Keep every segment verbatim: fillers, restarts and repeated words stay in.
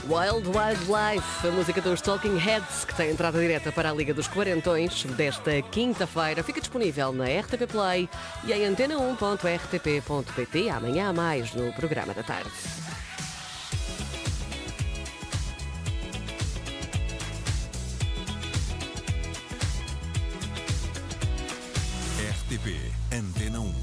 Wild Wild Life, a música dos Talking Heads, que tem entrada direta para a Liga dos Quarentões desta quinta-feira. Fica disponível na R T P Play e em antena um ponto r t p ponto p t. Amanhã há mais no programa da tarde. R T P Antena um.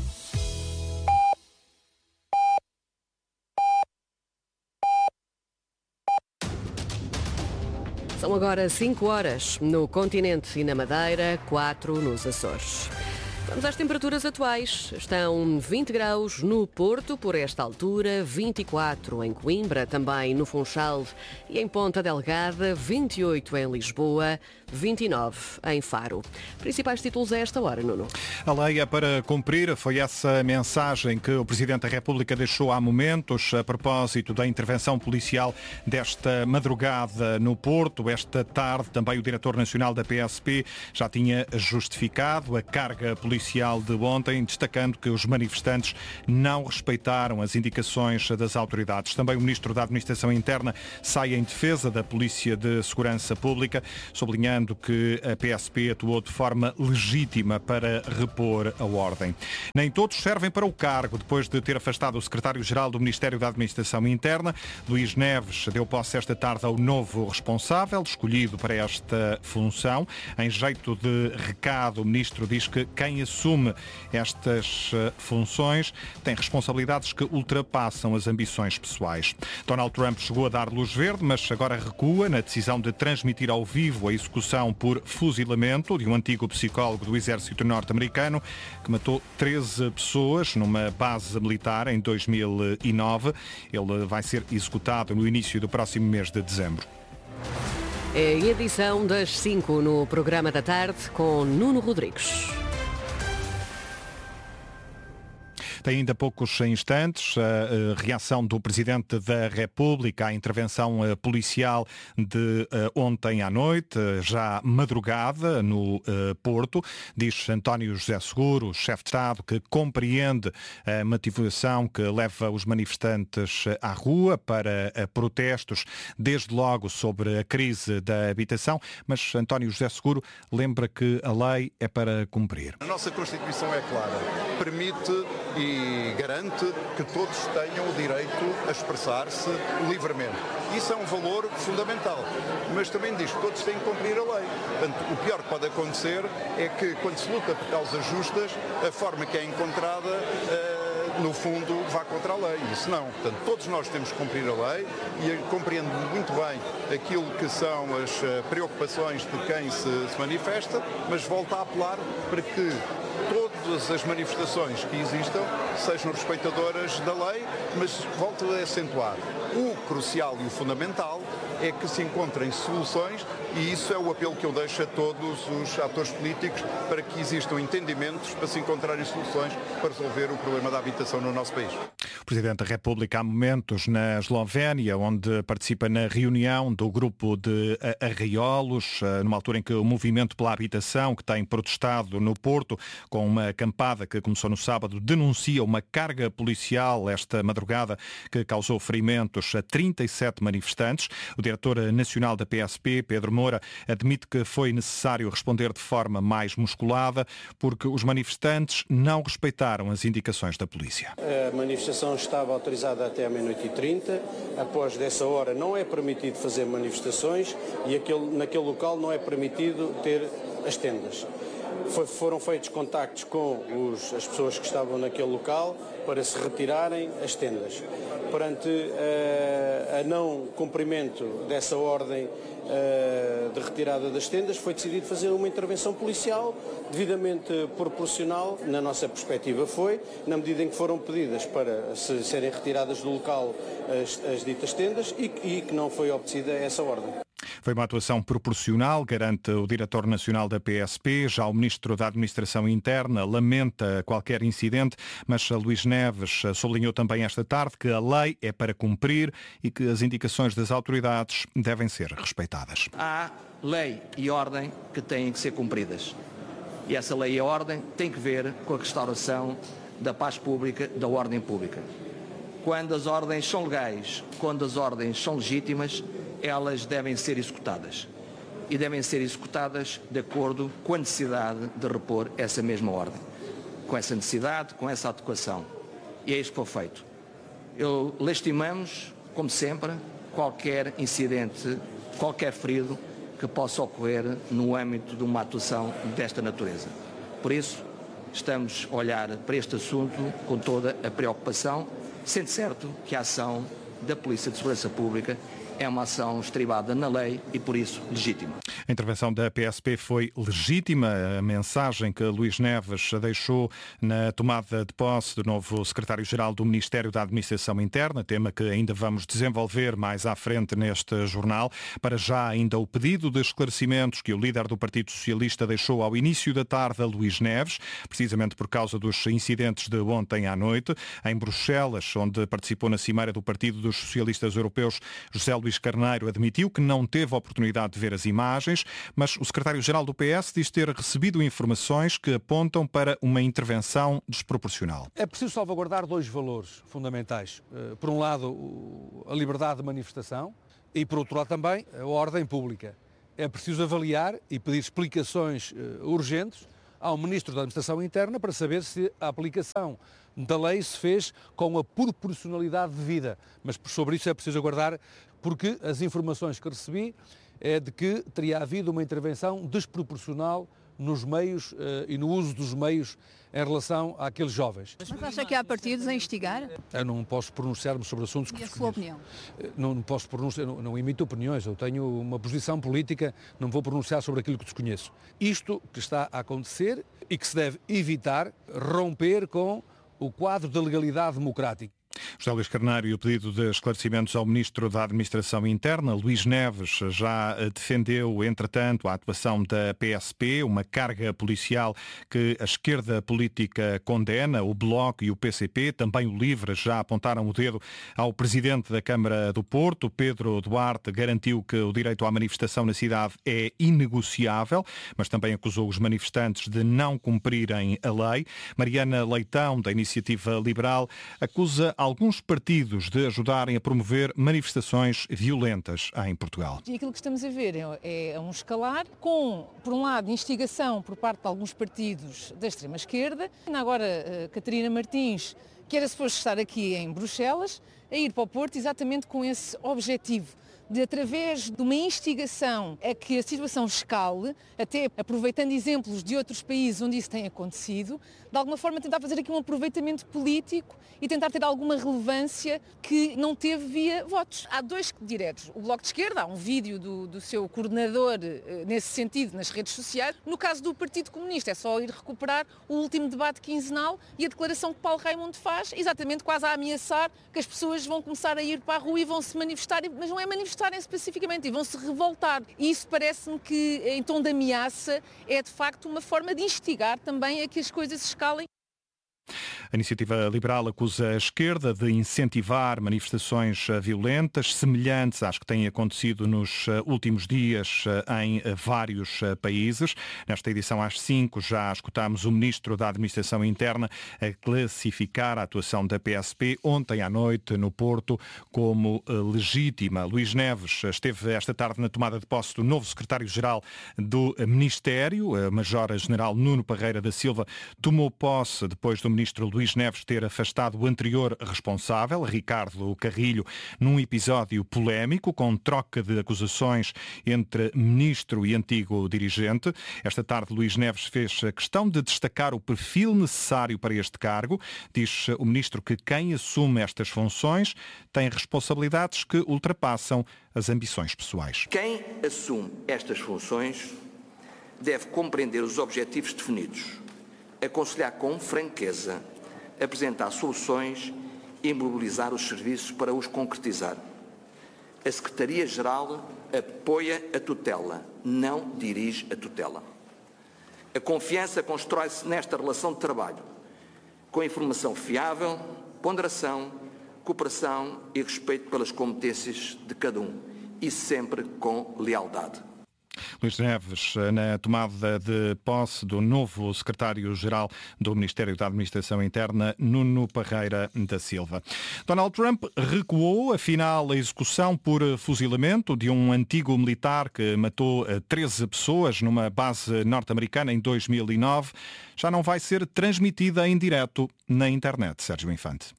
São agora cinco horas no continente e na Madeira, quatro nos Açores. Vamos às temperaturas atuais. Estão vinte graus no Porto, por esta altura, vinte e quatro em Coimbra, também no Funchal e em Ponta Delgada, vinte e oito em Lisboa, vinte e nove em Faro. Principais títulos a esta hora, Nuno. A lei é para cumprir, foi essa mensagem que o Presidente da República deixou há momentos a propósito da intervenção policial desta madrugada no Porto. Esta tarde também o Diretor Nacional da P S P já tinha justificado a carga policial de ontem, destacando que os manifestantes não respeitaram as indicações das autoridades. Também o Ministro da Administração Interna sai em defesa da Polícia de Segurança Pública, sublinhando que a P S P atuou de forma legítima para repor a ordem. Nem todos servem para o cargo. Depois de ter afastado o Secretário-Geral do Ministério da Administração Interna, Luís Neves deu posse esta tarde ao novo responsável, escolhido para esta função. Em jeito de recado, o Ministro diz que quem assume estas funções tem responsabilidades que ultrapassam as ambições pessoais. Donald Trump chegou a dar luz verde, mas agora recua na decisão de transmitir ao vivo a execução por fuzilamento de um antigo psicólogo do exército norte-americano que matou treze pessoas numa base militar em dois mil e nove. Ele vai ser executado no início do próximo mês de dezembro. É a edição das cinco no programa da tarde com Nuno Rodrigues. Tem ainda poucos instantes a reação do Presidente da República à intervenção policial de ontem à noite, já madrugada, no Porto. Diz António José Seguro, chefe de Estado, que compreende a motivação que leva os manifestantes à rua para protestos, desde logo sobre a crise da habitação, mas António José Seguro lembra que a lei é para cumprir. A nossa Constituição é clara, permite e garante que todos tenham o direito a expressar-se livremente. Isso é um valor fundamental, mas também diz que todos têm que cumprir a lei. Portanto, o pior que pode acontecer é que, quando se luta por causas justas, a forma que é encontrada, uh, no fundo, vá contra a lei. Isso não. Portanto, todos nós temos que cumprir a lei e compreendo muito bem aquilo que são as uh, preocupações de quem se, se manifesta, mas volto a apelar para que todas as manifestações que existam sejam respeitadoras da lei, mas volto a acentuar. O crucial e o fundamental é que se encontrem soluções e isso é o apelo que eu deixo a todos os atores políticos para que existam entendimentos para se encontrarem soluções para resolver o problema da habitação no nosso país. O Presidente da República há momentos na Eslovénia, onde participa na reunião do grupo de Arraiolos, numa altura em que o Movimento pela Habitação, que tem protestado no Porto, com uma acampada que começou no sábado, denuncia uma carga policial esta madrugada que causou ferimentos a trinta e sete manifestantes. O Diretor Nacional da P S P, Pedro Moura, admite que foi necessário responder de forma mais musculada porque os manifestantes não respeitaram as indicações da polícia. A manifestação estava autorizada até à meia-noite e trinta. Após dessa hora não é permitido fazer manifestações e aquele, naquele local não é permitido ter as tendas. Foi, foram feitos contactos com os, as pessoas que estavam naquele local para se retirarem as tendas. Perante uh, a não cumprimento dessa ordem uh, de retirada das tendas, foi decidido fazer uma intervenção policial devidamente proporcional, na nossa perspectiva foi, na medida em que foram pedidas para se serem retiradas do local as, as ditas tendas e, e que não foi obedecida essa ordem. Foi uma atuação proporcional, garante o Diretor Nacional da P S P. Já o Ministro da Administração Interna lamenta qualquer incidente, mas Luís Neves sublinhou também esta tarde que a lei é para cumprir e que as indicações das autoridades devem ser respeitadas. Há lei e ordem que têm que ser cumpridas. E essa lei e ordem tem que ver com a restauração da paz pública, da ordem pública. Quando as ordens são legais, quando as ordens são legítimas, elas devem ser executadas. E devem ser executadas de acordo com a necessidade de repor essa mesma ordem. Com essa necessidade, com essa adequação. E é isso que foi feito. Eu lastimamos, como sempre, qualquer incidente, qualquer ferido que possa ocorrer no âmbito de uma atuação desta natureza. Por isso, estamos a olhar para este assunto com toda a preocupação, sendo certo que a ação da Polícia de Segurança Pública é uma ação estribada na lei e, por isso, legítima. A intervenção da P S P foi legítima. A mensagem que Luís Neves deixou na tomada de posse do novo secretário-geral do Ministério da Administração Interna, tema que ainda vamos desenvolver mais à frente neste jornal. Para já, ainda o pedido de esclarecimentos que o líder do Partido Socialista deixou ao início da tarde a Luís Neves, precisamente por causa dos incidentes de ontem à noite, em Bruxelas, onde participou na cimeira do Partido dos Socialistas Europeus, José Luís Carneiro admitiu que não teve a oportunidade de ver as imagens, mas o secretário-geral do P S diz ter recebido informações que apontam para uma intervenção desproporcional. É preciso salvaguardar dois valores fundamentais. Por um lado, a liberdade de manifestação e, por outro lado, também a ordem pública. É preciso avaliar e pedir explicações urgentes ao Ministro da Administração Interna para saber se a aplicação da lei se fez com a proporcionalidade devida. Mas sobre isso é preciso aguardar, porque as informações que recebi é de que teria havido uma intervenção desproporcional nos meios uh, e no uso dos meios em relação àqueles jovens. Mas acha que há partidos a instigar? Eu não posso pronunciar-me sobre assuntos que desconheço. E a sua opinião? Não, não posso pronunciar, não, não emito opiniões, eu tenho uma posição política, não vou pronunciar sobre aquilo que desconheço. Isto que está a acontecer e que se deve evitar romper com o quadro da legalidade democrática. José Luís Carneiro e o pedido de esclarecimentos ao Ministro da Administração Interna. Luís Neves já defendeu, entretanto, a atuação da P S P, uma carga policial que a esquerda política condena. O Bloco e o P C P, também o LIVRE, já apontaram o dedo ao Presidente da Câmara do Porto. Pedro Duarte garantiu que o direito à manifestação na cidade é inegociável, mas também acusou os manifestantes de não cumprirem a lei. Mariana Leitão, da Iniciativa Liberal, acusa alguns partidos de ajudarem a promover manifestações violentas em Portugal. E aquilo que estamos a ver é, é um escalar com, por um lado, instigação por parte de alguns partidos da extrema-esquerda. Agora, Catarina Martins, que era suposto estar aqui em Bruxelas, a ir para o Porto exatamente com esse objetivo, de, através de uma instigação a que a situação escale, até aproveitando exemplos de outros países onde isso tem acontecido, de alguma forma tentar fazer aqui um aproveitamento político e tentar ter alguma relevância que não teve via votos. Há dois diretos. O Bloco de Esquerda, há um vídeo do, do seu coordenador nesse sentido nas redes sociais. No caso do Partido Comunista, é só ir recuperar o último debate quinzenal e a declaração que Paulo Raimundo faz, exatamente quase a ameaçar que as pessoas vão começar a ir para a rua e vão se manifestar, mas não é manifestar especificamente, e vão se revoltar. E isso parece-me que, em tom de ameaça, é de facto uma forma de instigar também a que as coisas escalem. A Iniciativa Liberal acusa a esquerda de incentivar manifestações violentas, semelhantes às que têm acontecido nos últimos dias em vários países. Nesta edição às cinco já escutámos o Ministro da Administração Interna a classificar a atuação da P S P ontem à noite no Porto como legítima. Luís Neves esteve esta tarde na tomada de posse do novo secretário-geral do Ministério. O Major-General Nuno Parreira da Silva tomou posse depois do Ministro Luís Neves ter afastado o anterior responsável, Ricardo Carrilho, num episódio polémico com troca de acusações entre ministro e antigo dirigente. Esta tarde Luís Neves fez a questão de destacar o perfil necessário para este cargo. Diz o ministro que quem assume estas funções tem responsabilidades que ultrapassam as ambições pessoais. Quem assume estas funções deve compreender os objetivos definidos, aconselhar com franqueza, apresentar soluções e mobilizar os serviços para os concretizar. A Secretaria-Geral apoia a tutela, não dirige a tutela. A confiança constrói-se nesta relação de trabalho, com informação fiável, ponderação, cooperação e respeito pelas competências de cada um, e sempre com lealdade. Luís Neves, na tomada de posse do novo secretário-geral do Ministério da Administração Interna, Nuno Parreira da Silva. Donald Trump recuou, afinal, a execução por fuzilamento de um antigo militar que matou treze pessoas numa base norte-americana em dois mil e nove. Já não vai ser transmitida em direto na internet. Sérgio Infante.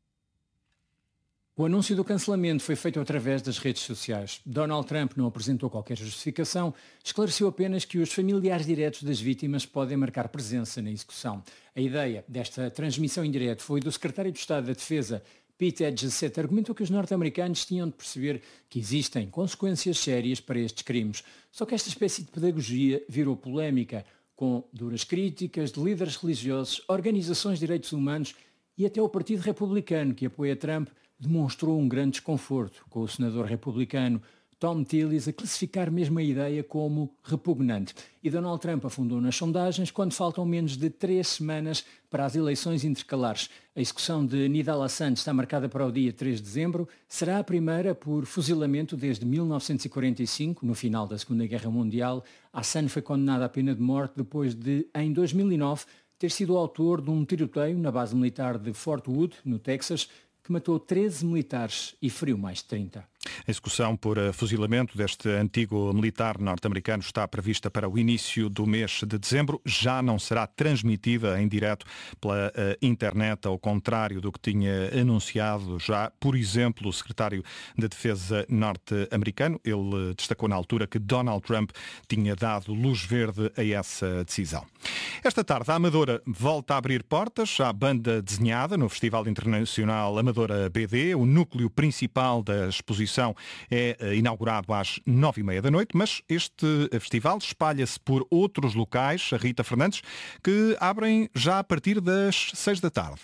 O anúncio do cancelamento foi feito através das redes sociais. Donald Trump não apresentou qualquer justificação, esclareceu apenas que os familiares diretos das vítimas podem marcar presença na execução. A ideia desta transmissão em direto foi do secretário de Estado da Defesa, Pete Hegseth, argumentou que os norte-americanos tinham de perceber que existem consequências sérias para estes crimes. Só que esta espécie de pedagogia virou polémica, com duras críticas de líderes religiosos, organizações de direitos humanos e até o Partido Republicano, que apoia Trump, demonstrou um grande desconforto, com o senador republicano Tom Tillis a classificar mesmo a ideia como repugnante. E Donald Trump afundou nas sondagens quando faltam menos de três semanas para as eleições intercalares. A execução de Nidal Hasan está marcada para o dia três de dezembro. Será a primeira por fuzilamento desde mil novecentos e quarenta e cinco, no final da Segunda Guerra Mundial. Hasan foi condenado à pena de morte depois de, em dois mil e nove, ter sido o autor de um tiroteio na base militar de Fort Wood, no Texas, que matou treze militares e feriu mais de trinta. A execução por fuzilamento deste antigo militar norte-americano está prevista para o início do mês de dezembro. Já não será transmitida em direto pela internet, ao contrário do que tinha anunciado já, por exemplo, o secretário de Defesa norte-americano. Ele destacou na altura que Donald Trump tinha dado luz verde a essa decisão. Esta tarde, a Amadora volta a abrir portas à banda desenhada no Festival Internacional Amadora B D. O núcleo principal da exposição é inaugurado às nove e meia da noite, mas este festival espalha-se por outros locais, a Rita Fernandes, que abrem já a partir das seis da tarde.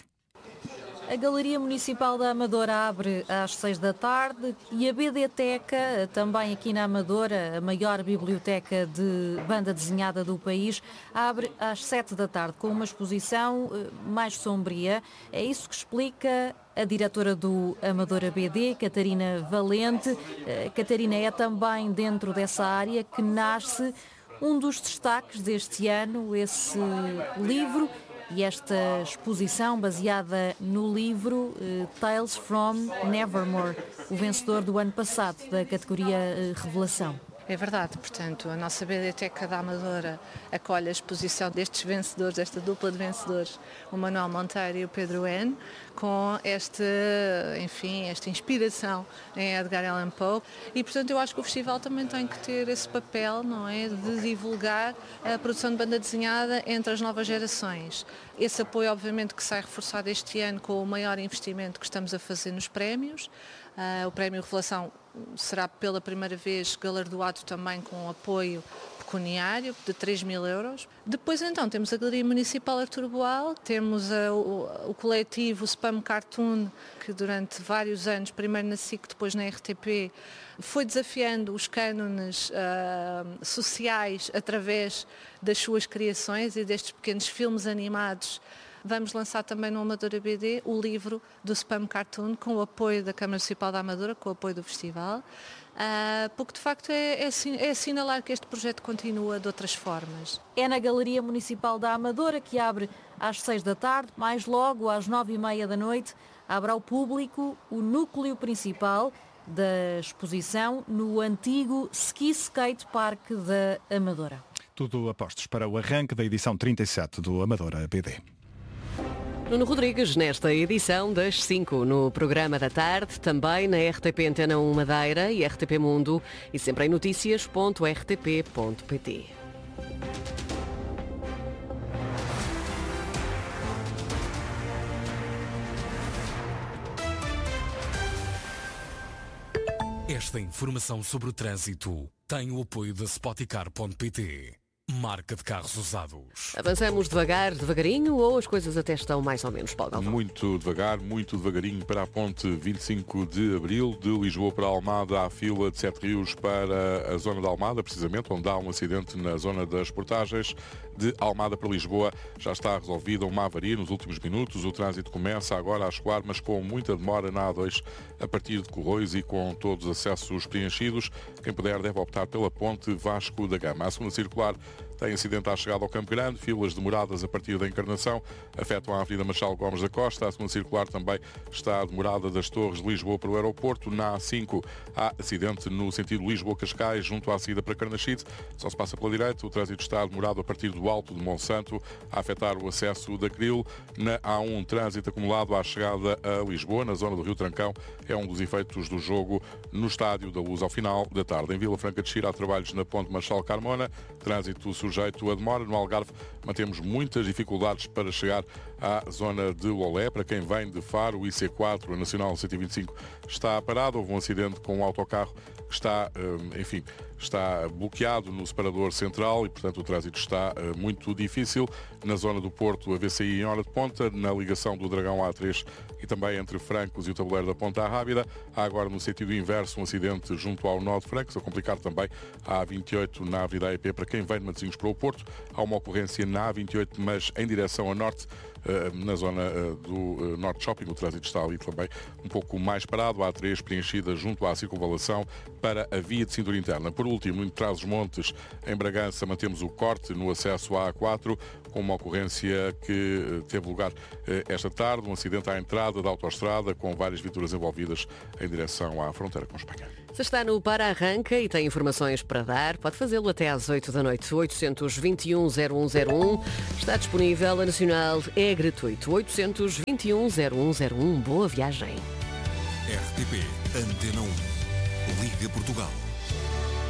A Galeria Municipal da Amadora abre às seis da tarde e a BDteca, também aqui na Amadora, a maior biblioteca de banda desenhada do país, abre às sete da tarde com uma exposição mais sombria. É isso que explica a diretora do Amadora B D, Catarina Valente. A Catarina, é também dentro dessa área que nasce um dos destaques deste ano, esse livro. E esta exposição baseada no livro uh, Tales from Nevermore, o vencedor do ano passado da categoria uh, Revelação. É verdade, portanto, a nossa Biblioteca da Amadora acolhe a exposição destes vencedores, desta dupla de vencedores, o Manuel Monteiro e o Pedro N, com esta, enfim, esta inspiração em Edgar Allan Poe. E, portanto, eu acho que o festival também tem que ter esse papel, não é, de divulgar a produção de banda desenhada entre as novas gerações. Esse apoio, obviamente, que sai reforçado este ano com o maior investimento que estamos a fazer nos prémios. Uh, o Prémio Revelação será pela primeira vez galardoado também com apoio pecuniário de três mil euros. Depois então temos a Galeria Municipal Artur Boal, temos a, o, o coletivo Spam Cartoon, que durante vários anos, primeiro na S I C, depois na R T P, foi desafiando os cânones uh, sociais através das suas criações e destes pequenos filmes animados. Vamos lançar também no Amadora B D o livro do Spam Cartoon, com o apoio da Câmara Municipal da Amadora, com o apoio do festival, uh, porque de facto é, é, é assinalar que este projeto continua de outras formas. É na Galeria Municipal da Amadora, que abre às seis da tarde, mais logo às nove e meia da noite, abre ao público o núcleo principal da exposição no antigo Ski Skate Park da Amadora. Tudo apostos para o arranque da edição trinta e sete do Amadora B D. Nuno Rodrigues, nesta edição das cinco, no programa da tarde, também na R T P Antena um Madeira e R T P Mundo e sempre em notícias ponto r t p ponto p t. Esta informação sobre o trânsito tem o apoio da Spoticar ponto p t. marca de carros usados. Avançamos devagar, devagarinho, ou as coisas até estão mais ou menos, Paulo Galvão? Muito devagar, muito devagarinho para a ponte vinte e cinco de Abril, de Lisboa para Almada, à fila de Sete Rios para a zona de Almada, precisamente, onde há um acidente na zona das portagens. De Almada para Lisboa já está resolvida uma avaria nos últimos minutos. O trânsito começa agora a escoar, mas com muita demora na A dois a partir de Corroios e com todos os acessos preenchidos. Quem puder deve optar pela ponte Vasco da Gama. A segunda circular tem acidente à chegada ao Campo Grande, filas demoradas a partir da Encarnação, afetam a Avenida Marchal Gomes da Costa. A segunda circular também está demorada das Torres de Lisboa para o aeroporto. Na A cinco há acidente no sentido Lisboa-Cascais, junto à saída para Carnaxide. Só se passa pela direita, o trânsito está demorado a partir do Alto de Monsanto, a afetar o acesso da Cril. Na A um, trânsito acumulado à chegada a Lisboa, na zona do Rio Trancão, é um dos efeitos do jogo no Estádio da Luz ao final da tarde. Em Vila Franca de Xira há trabalhos na Ponte Marchal Carmona, trânsito sujeito a demora. No Algarve mantemos muitas dificuldades para chegar à zona de Lolé. Para quem vem de Faro, o I C quatro, a Nacional cento e vinte e cinco, está parado. Houve um acidente com um autocarro que está, enfim, está bloqueado no separador central e, portanto, o trânsito está muito difícil. Na zona do Porto, a V C I em hora de ponta, na ligação do Dragão A três e também entre Francos e o tabuleiro da Ponta à Rábida. Há agora, no sentido inverso, um acidente junto ao nó de Francos, a complicar também a A vinte e oito na Avenida A E P para quem vem de Matosinhos para o Porto. Há uma ocorrência na A vinte e oito, mas em direção a norte, na zona do Norte Shopping. O trânsito está ali também um pouco mais parado. A A três preenchida junto à circunvalação para a via de cintura interna. Por último, em Trás-os-Montes, em Bragança, mantemos o corte no acesso à A quatro, com uma ocorrência que teve lugar esta tarde, um acidente à entrada da autoestrada com várias viaturas envolvidas em direção à fronteira com Espanha. Se está no Para-Arranca e tem informações para dar, pode fazê-lo até às oito da noite. oitocentos e vinte e um, zero um zero um está disponível. A Nacional é gratuito. oitocentos e vinte e um, zero um zero um. Boa viagem. R T P Antena um. Liga Portugal.